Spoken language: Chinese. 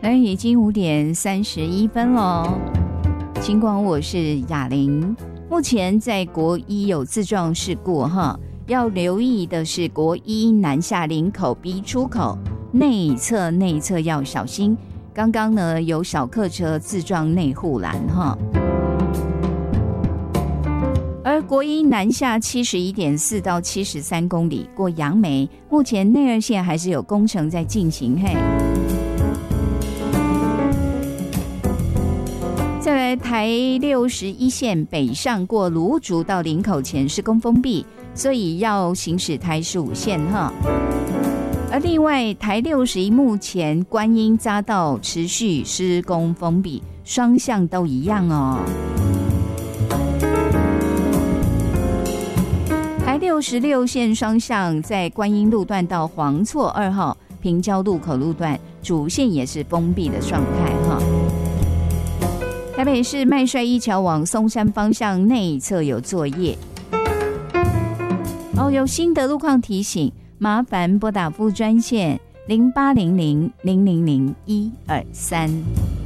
来，已经5:31了。尽管我是雅玲，目前在国一有自撞事故哈，要留意的是国一南下林口 B 出口内侧要小心。刚刚呢有小客车自撞内护栏哈。而国一南下71.4到73公里过杨梅，目前内二线还是有工程在进行嘿。再来台61线北上过芦竹到林口前施工封闭，所以要行驶台15线哈。而另外台61目前观音匝道持续施工封闭，双向都一样哦。台66线双向在观音路段到黄厝2号平交路口路段主线也是封闭的状态哈。台北市麦帅一桥往松山方向内侧有作业哦，有新的路况提醒，麻烦拨打副专线0800000123。